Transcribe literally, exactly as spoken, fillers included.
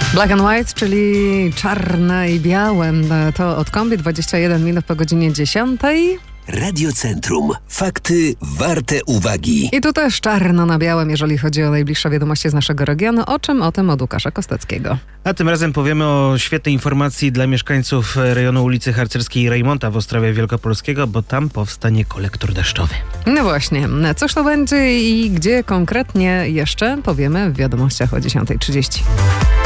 Black and White, czyli czarne i białe. To od Kombi, dwadzieścia jeden minut po godzinie dziesiątej. Radiocentrum. Fakty warte uwagi. I tu też czarno na białym, jeżeli chodzi o najbliższe wiadomości z naszego regionu. O czym? O tym od Łukasza Kosteckiego. A tym razem powiemy o świetnej informacji dla mieszkańców rejonu ulicy Harcerskiej i Rejmonta w Ostrowie Wielkopolskiego, bo tam powstanie kolektor deszczowy. No właśnie. Cóż to będzie i gdzie konkretnie jeszcze powiemy w wiadomościach o dziesiąta trzydzieści.